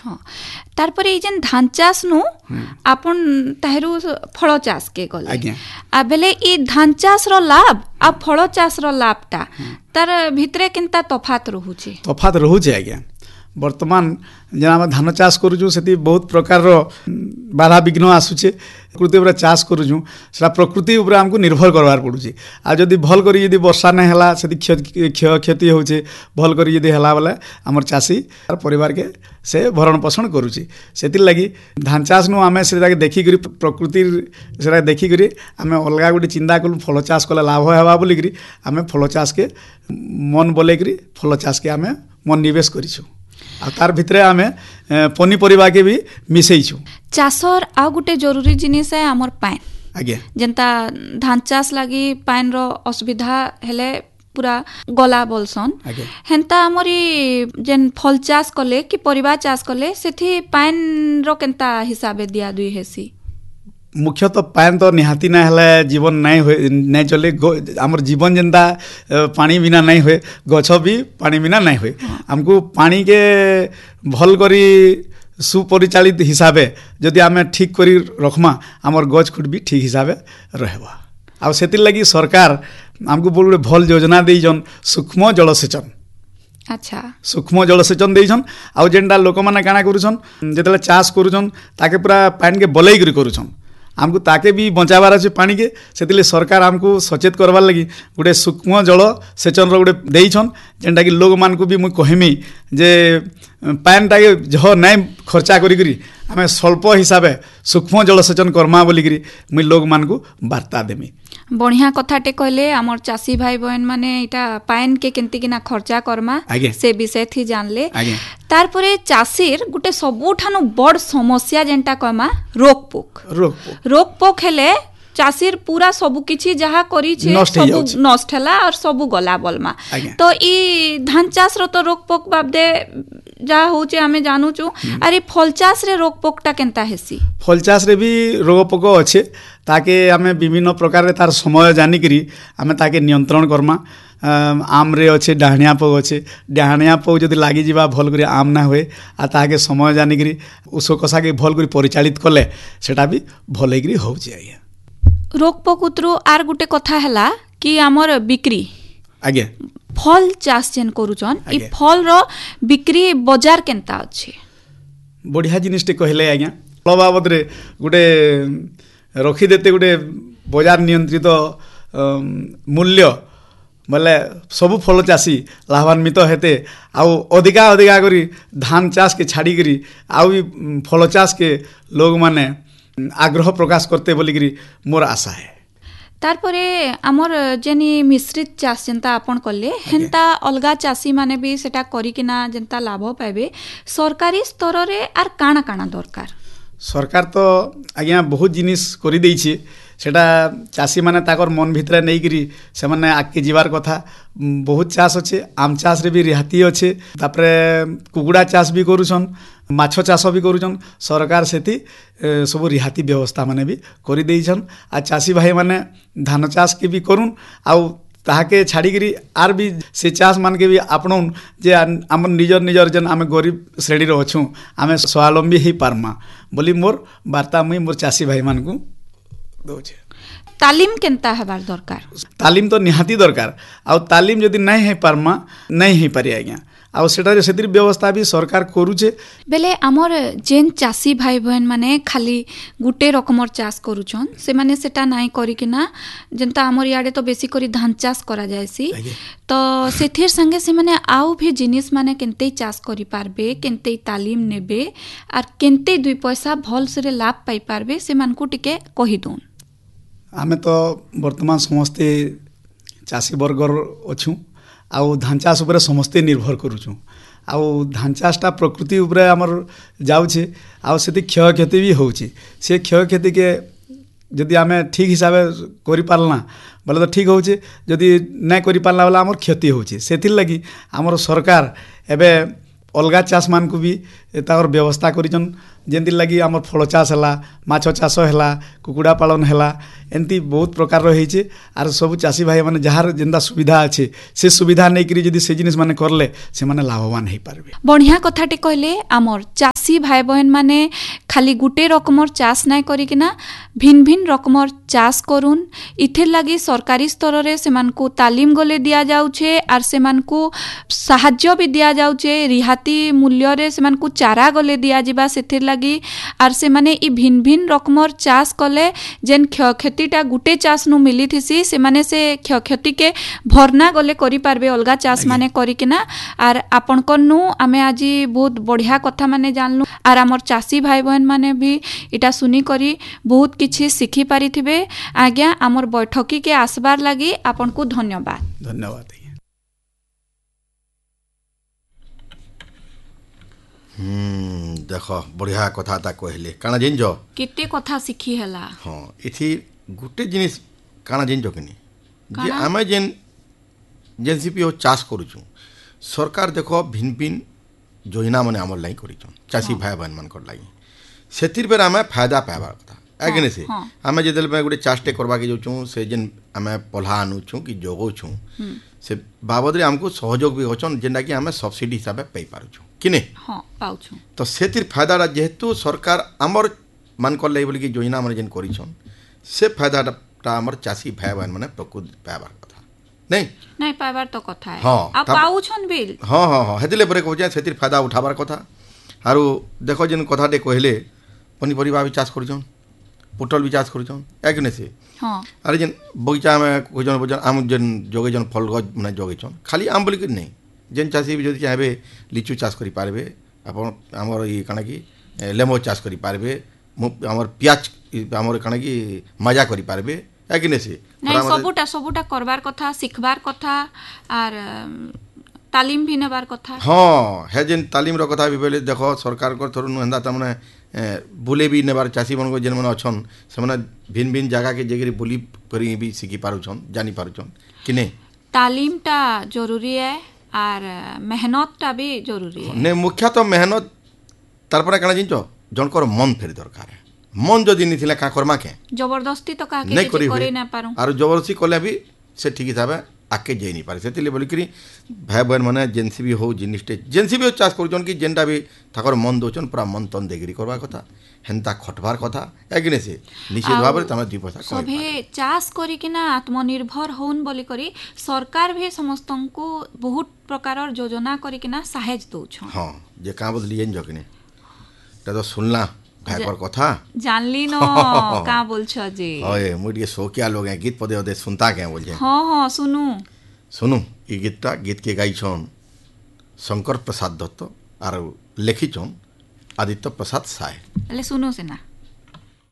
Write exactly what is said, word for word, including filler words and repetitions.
हाँ तार पर ये जन धान चाष नु आपन ताहेरु फल चाष के गले आ बेले ई धान चाष रो लाभ आ फल चाष रो लाभटा तार भितरे केनता तफात रहूची तफात रहूची आज्ञा वर्तमान जेना आम धान चाष करूँ से बहुत प्रकार बाधा विघ्न आसूचे प्रकृति उपर चाष करूँ से प्रकृति उपर आमको निर्भर करवार पड़ुची आ जदि भल करी यदि वर्षा नहीं है से क्षय क्षति होचे भल करी यदि हला बेले आमर चाषी परिवार के से भरण पोषण करुची से लगी धान चाष नु आम से देखिक प्रकृति से देखिक आम अलग गोटे चिंता कलु फल चाष कले लाभ हेबा बोलिक आम फल चाष के मन बोलेक फल चाष के आम मन निवेश करिछु आ तार भितरे आमे पनीपरिबा के भी मिसैछु चाषर आ गुटे जरूरी जिनिस है हमर पानी आज्ञा जेंता धान चाष लागी पानी रो असुविधा हेले पूरा गला बोलसन हेंता हमरी जेन फल चाष कले कि परिबा चाष कले सेथि पानी रो केनता हिसाबे दिया दुई हेसी मुख्यतः पानी तो निहाती ना हेले जीवन नहीं हुए नहीं चले आमर जीवन जेनता पानी बिना नहीं हुए गछ भी पानी बिना नहीं हुए हमको पानी के भल करी सुपरिचालित हिसाबे जदि आमे ठीक करी रखमा आमर गछ खुट भी ठीक हिसाबे रहबा आ सेतिर लगी सरकार हमको बोल भल योजना देइजन सूक्ष्म जलसेचन अच्छा सूक्ष्म जलसेचन देइछन आ जेनटा लोक माने काना करूछन जेतले चाष करूछन ताके पूरा पानी के बलई करी करूछन आमको ताके भी बचाबार अच्छे पानी के से सरकार आमको सचेत करवार लगी गोटे सूक्ष्म जल सेचन रो गोटे देइछन जेनटा कि लोक मान को भी मुई कहमी जे पानीटा के जह नहीं खर्चा करी करी आमे स्वल्प हिसाबे सूक्ष्म जल सेचन करमा बोली करी मुई लोक मान को वार्ता देमी बढ़िया कथाटे कहले आमर चाषी भाई बहन माने इटा पाइन के केंती किना खर्चा करमा से विषय थी जानले तार परे चाषीर गुटे सबुठानु बड़ समस्या जेंटा कहमा रोग पोक रोग रोग पोक हेले चाषीर पूरा सबु किछि जहा करी छे सबु नष्ट हला और सबु गला बोलमा तो ई धान चाष रो तो रोग पोक बाबदे जा होचे हमें जानू छु अरे फल चाष रे रोग पोकटा केनता हेसी फल चाष रे भी रोग पोक अच्छे ताके आमे विभिन्न प्रकार रे तार समय जानी करी आमे ताके नियंत्रण करमा आम रे अच्छे डाहनिया पोक अच्छे डाहनिया पोक जदि लागी जीवा भल करी आम ना हुए आ ताके समय जानी करी उसो कसा के भल करी परिचालित कले सेटा भी भल करी होउची आज्ञा रोग पोक उतरु आर गुटे कथा हला कि हमर बिक्री आज्ञा फल चाष जेन करूचन ई फल रो बिक्री बाजार केनता अछि बढ़िया जिनिसटे कहले आज्ञा फल बाबद रे गुटे रखी देते गुटे बाजार नियंत्रित मूल्य बोले सबु फल चाषी लाभान्वित हेते आउ अधिका अधिका करी धान चाष के छाड़ी करी आउ भी फल चाष के लोग माने आग्रह प्रकाश करते बोली करी मोर आशा है तार परे आमर जेनी मिश्रित चाष जेंता आपन कले हेंता अलगा चाषी माने भी सेटा करी किना जेंता लाभ पाइबे सरकारी स्तर रे आर काना काना दरकार सरकार तो आज्ञा बहुत जिनिस करी देइछे सेटा चाषी माने ताकर मन भितरे नहीं करी से माने आके जीवार कथा बहुत चाष अच्छे आम चाष रे भी रिहाती अच्छे तापरे कुकुड़ा चाष भी करूछन माछ चाष भी करूछन सरकार सेति सब रिहाती व्यवस्था माने भी करी देइछन आ चाषी भाई माने धान चाष के भी करूँ आउ ताके छाड़ी करी आर भी से चाष मान के भी आपन जे आम निजर निजर जन आम गरीब श्रेणी रो अछू आम स्वावलंबी ही पारमा बोली मोर वार्ता मुई मोर चाषी भाई मान को दोछे तालीम केनता हेबार दरकार तालीम तो निहाती दरकार आ तालीम जदि नहीं है पारमा नहीं है पारे आज्ञा आ सेटारे सेतिर व्यवस्था भी सरकार करूचे बेले हमर जेन चाषी भाई बहन माने खाली गुटे रकमर चाष करूछन से माने सेटा नाही करी किना जेंता हमर याडे तो बेसी करी धान चाष करा जायसी तो सेथिर संगे से माने आउ भी जिनिस माने केनते चाष करी पारबे केनते तालीम नेबे आर केनते दुई पैसा भल से लाभ पाई पारबे से मानकु टिके कहि दोन आमे तो वर्तमान समस्ते चाषी वर्गर अछु आउ धान चाष उपरे समस्ते निर्भर करूँ आउ धान चाषटा प्रकृति उपरे आमर जाउछे आउ सेति क्षय क्षति भी होउछे से क्षय क्षति के जदि आमे ठीक हिसाब से करि पारला बोले तो ठीक होउछे जदि नै करि पारला वाला आमर क्षति होउछे सेथिर लगी आमर सरकार एबे अलगा चाष मान को भी तार व्यवस्था करिजन जेंति लगी आमर फल चाष हला माछ चाष हला कुकुड़ा पालन है एमती बहुत प्रकार रही आर सब चाषी भाई मैंने जार जेनता सुविधा अच्छे से सुविधा नहीं करी जदि से जिनिस माने करले से माने लाभवान हो पारे। बढ़िया कथाटे कहले आमर चाषी भाई बहन माने खाली गुटे रकमर चाष नाय करिकिना भिन्न भिन्न रकमर चाष करुन इथिर लगी सरकारी स्तर रे सेमानकु तालीम गले दिया जाउछे आर सेमानकु साहाय्य भी दिया जाउछे रिहाती मूल्य रे सेमानकु चारा गले दिया जिबा सेथिर लगी आर से माने इ भिन्न भिन्न रकमर चाष कले जेन क्षयक्षतिटा गुटे चाष नु मिली थिसी से माने से क्षयक्षति के भरना गले करि पारबे अलगा चाष माने करिकिना आर आपन कनु आमे आजि बहुत बढ़िया कथा माने जानलु आर हमर चाषी भाई बहन माने भी इटा सुनी करी बहुत किछि सिखि पारिथिबे। आज्ञा हमर बैठकी के आसबार लागि आपन को धन्यवाद। धन्यवाद। हम्म देख बढ़िया कथा ता कहले काना जिनजो केते कथा सिखी हला। हां इथि गुटे जिनिस काना जिनजो किनी जे आमे जेन जेनसीपी हो चाष करूछु सरकार देखो भिन्न भिन्न योजना माने हमर लाई करिछन चाषी भाई बहन मान कर लाई सेतिर बेर आमे फायदा पाबा कथा आगने से आमे जेदल में गुटे चाषटे करबा के जोछु से जेन आमे पल्हा आनुछु कि जोगोछु से बाबद रे हमको सहयोग भी होचन जेंडा कि आमे सब्सिडी हिसाब पे पई पारुछु किने हां पाउछु तो सेतिर फायदा जेहेतु सरकार हमर मान कर लाई बोली कि योजना माने जेन करिछन से फायदाटा हमर चाषी भाई बहन माने प्रकृत पाबा कथा नहीं नहीं पाबार तो कथा है हां आ पाउछन बिल हां हां हां हेदिले परे कहजा सेतिर फायदा उठाबार कथा आरो देखो जेन कथाटे कहले पनी परिबा भी चाष करिछन पोटल भी चाष करिछन एकने से हां अरे जेन बगीचा में कोई जन बजन आम जेन जोगे जन फल गज माने जोगेछन खाली आम बोली कि नहीं जेन चाषी भी जदि चाहबे लिचु चाष करि पारबे अपन हमर ई काना कि लेमो चाष करि पारबे हमर प्याज हमर काना कि मजा करि पारबे एकने से नहीं सबुटा सबुटा करबार कथा सिखबार कथा आर तालीम भी नेबार कथा हां हे जेन तालीम रो कथा भी बोले देखो सरकार को थरु हंदा त माने बुले भी नेबार चाषी मन को जेन मन अछन से माने भिन्न भिन्न जगह के जेगरी बुली करी भी सिखि पारुछन जानि पारुछन कि नहीं तालीमटा जरूरी है आर मेहनतटा भी जरूरी है ने मुख्य तो मेहनत तारपरे काना जिंचो जनकर मन फेर दरकार है मन जदि नि थिला का करमा के जबरदस्ती तो का के करि ना पारू आर जबरदस्ती कोले भी से ठीक हिसाबे आके जेई नहीं पारे सेतिले बोली करी भाई बहन माने जेनसी भी हो जिनिसटे जेनसी भी चाष करूछन कि जेनटा भी थाकर मन दोचन पूरा मन तन देगिरी करबा कथा हेंता खटबार कथा एगने से निश्चित भाव रे तमे दुई पैसा सभे चाष करी कि ना आत्मनिर्भर होन बोली करी सरकार भी समस्तन को बहुत प्रकार योजना करी कि ना सहायता दोछ हां जे का बदलियन जकने त तो सुनला भाईपर कथा जानली न का बोलछ जी ओए मुडिए शौकिया लोग हैं गीत पदे ओदे सुनता के बोल जे हां हां सुनु सुनु ई गीतटा गीत के गाइछन शंकर प्रसाद दत्त आर लेखिछन आदित्य प्रसाद साय ले सुनु से ना।